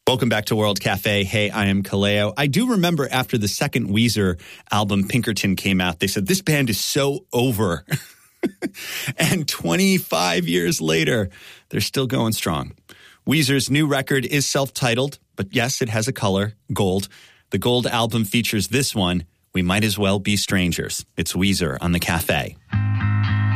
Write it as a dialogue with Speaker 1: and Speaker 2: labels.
Speaker 1: Welcome back to World Cafe. Hey, I am Kaleo. I do remember after the second Weezer album, Pinkerton, came out, they said, this band is so over. And 25 years later, they're still going strong. Weezer's new record is self-titled, but yes, it has a color, gold. The gold album features this one, We Might As Well Be Strangers. It's Weezer on the Cafe.